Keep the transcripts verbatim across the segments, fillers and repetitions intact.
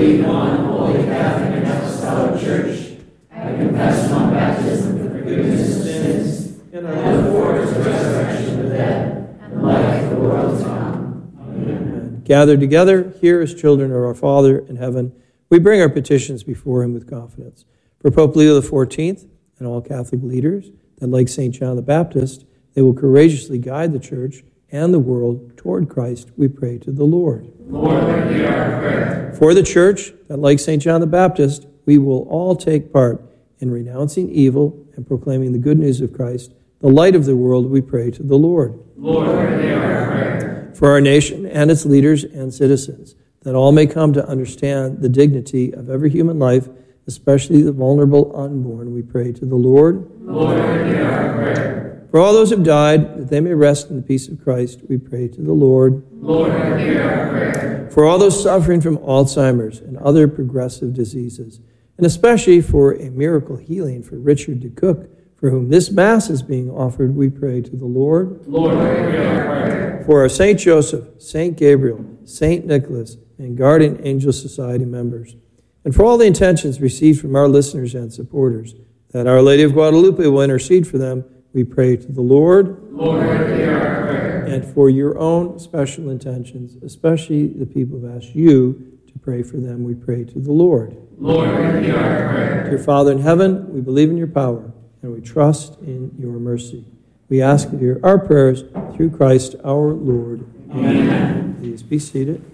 believe in one holy Catholic and Apostolic Church. I confess one baptism for the forgiveness of sins, and I look forward to the resurrection of the dead and the life of the world to come. Amen. Gathered together here as children of our Father in heaven, we bring our petitions before him with confidence. For Pope Leo the fourteenth and all Catholic leaders, that like Saint John the Baptist, they will courageously guide the Church and the world toward Christ, we pray to the Lord. Lord, hear our prayer. For the Church, that like Saint John the Baptist, we will all take part in renouncing evil and proclaiming the good news of Christ, the light of the world, we pray to the Lord. Lord, hear our prayer. For our nation and its leaders and citizens, that all may come to understand the dignity of every human life, especially the vulnerable unborn, we pray to the Lord. Lord, hear our prayer. For all those who have died, that they may rest in the peace of Christ, we pray to the Lord. Lord, hear our prayer. For all those suffering from Alzheimer's and other progressive diseases, and especially for a miracle healing for Richard de Cook, for whom this Mass is being offered, we pray to the Lord. Lord, hear our prayer. For our Saint Joseph, Saint Gabriel, Saint Nicholas, and Guardian Angel Society members, and for all the intentions received from our listeners and supporters, that Our Lady of Guadalupe will intercede for them, we pray to the Lord. Lord, hear our prayer. And for your own special intentions, especially the people who have asked you to pray for them, we pray to the Lord. Lord, hear our prayer. Dear Father in heaven, we believe in your power, and we trust in your mercy. We ask you to hear our prayers through Christ our Lord. Amen. Amen. Please be seated.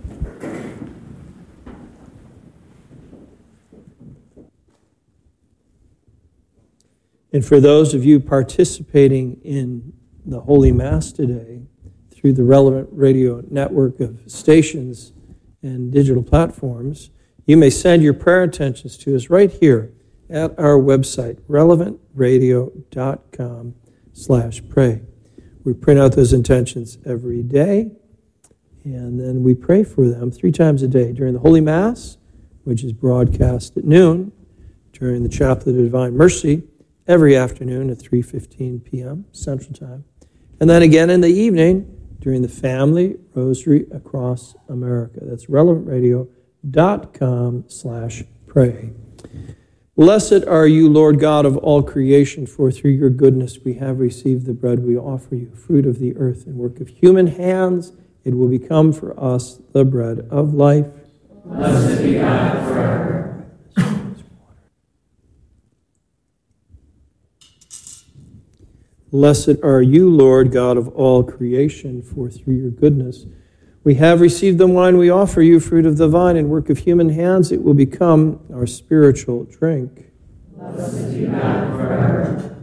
And for those of you participating in the Holy Mass today through the Relevant Radio network of stations and digital platforms, you may send your prayer intentions to us right here at our website, relevant radio dot com slash pray. We print out those intentions every day, and then we pray for them three times a day during the Holy Mass, which is broadcast at noon, during the Chaplet of Divine Mercy, every afternoon at three fifteen p.m. Central Time, and then again in the evening during the Family Rosary Across America. That's relevant radio dot com slash pray. Blessed are you, Lord God of all creation, for through your goodness we have received the bread we offer you, fruit of the earth and work of human hands. It will become for us the bread of life. Blessed be God forever. Blessed are you, Lord God of all creation, for through your goodness we have received the wine we offer you, fruit of the vine and work of human hands. It will become our spiritual drink. Blessed be God forever.